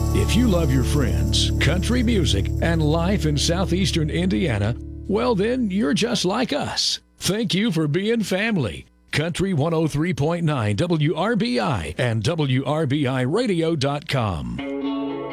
If you love your friends, country music, and life in southeastern Indiana, well, then you're just like us. Thank you for being family. Country 103.9 WRBI and WRBIRadio.com.